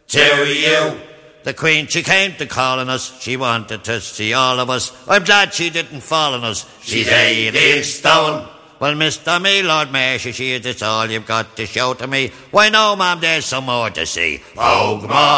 to you. The Queen, she came to call on us. She wanted to see all of us. I'm glad she didn't fall on us. She's 8 stone. Well, Mr. Me, Lord Mayor, she is, it's all you've got to show to me. Why no, ma'am, there's some more to see. Ogma.